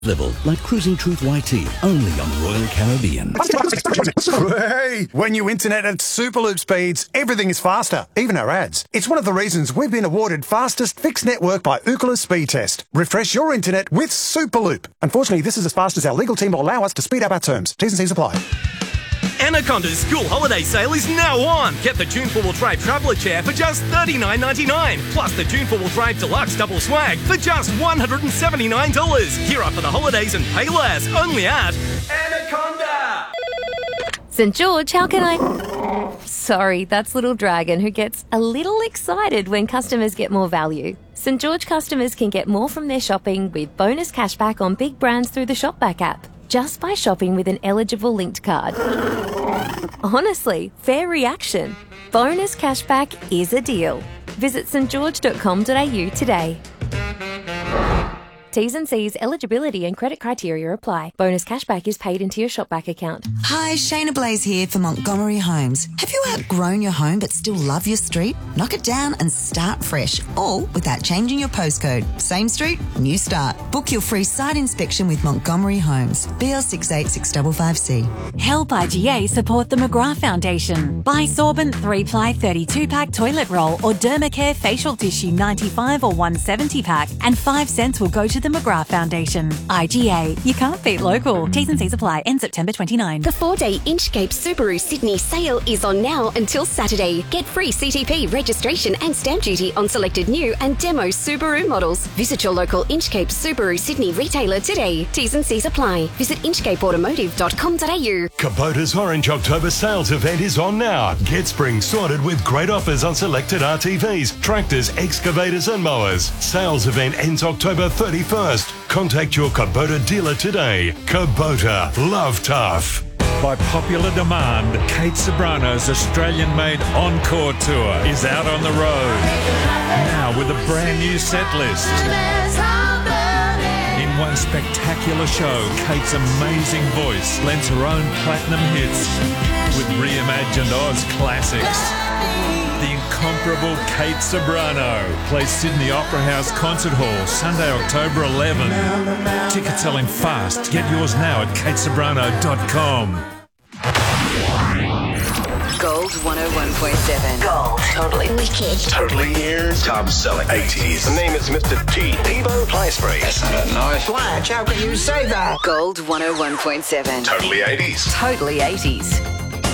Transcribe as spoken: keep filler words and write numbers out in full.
level, like Cruising Truth Y T, only on Royal Caribbean. Hey, when you internet at Superloop speeds, everything is faster, even our ads. It's one of the reasons we've been awarded fastest fixed network by Ookla Speed Test. Refresh your internet with Superloop. Unfortunately, this is as fast as our legal team will allow us to speed up our terms. T's and C's apply. Anaconda's school holiday sale is now on. Get the June four-wheel drive traveller chair for just thirty-nine ninety-nine, plus the June four-wheel drive deluxe double swag for just one hundred seventy-nine dollars. Gear up for the holidays and pay less, only at Anaconda. St George, how can I... Sorry, that's Little Dragon, who gets a little excited when customers get more value. St George customers can get more from their shopping with bonus cashback on big brands through the Shopback app, just by shopping with an eligible linked card. Honestly, fair reaction. Bonus cashback is a deal. Visit st george dot com dot a u today. T's and C's, eligibility and credit criteria apply. Bonus cashback is paid into your Shopback account. Hi, Shayna Blaze here for Montgomery Homes. Have you outgrown your home but still love your street? Knock it down and start fresh, all without changing your postcode. Same street, new start. Book your free site inspection with Montgomery Homes. B L six eight six five five C. Help I G A support the McGrath Foundation. Buy Sorbent three ply thirty-two pack toilet roll or Dermacare facial tissue ninety-five or one seventy pack, and five cents will go to the McGrath Foundation. I G A. You can't beat local. T's and C's apply. End September twenty-ninth. The four-day Inchcape Subaru Sydney sale is on now until Saturday. Get free C T P registration and stamp duty on selected new and demo Subaru models. Visit your local Inchcape Subaru Sydney retailer today. T's and C's apply. Visit inchcape automotive dot com dot a u. Kubota's Orange October sales event is on now. Get spring sorted with great offers on selected R T Vs, tractors, excavators and mowers. Sales event ends October thirty-first. Contact your Kubota dealer today. Kubota, love tough. By popular demand, Kate Sobrano's Australian-made Encore Tour is out on the road. Now with a brand new set list. In one spectacular show, Kate's amazing voice lends her own platinum hits with reimagined Oz classics. The incomparable Kate Sobrano plays Sydney Opera House Concert Hall Sunday, October eleventh. Tickets selling fast. Get yours now at kate sobrano dot com. Gold one oh one point seven. Gold. Totally wicked. Totally ears. Top selling eighties. The name is Mister T. Evo Fly Spray. That's not nice. Flash, how can you say that? Gold one oh one point seven. Totally eighties. Totally eighties.